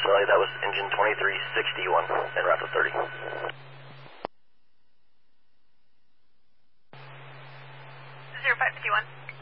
Charlie, that was engine 2361 en route to 30. 0551.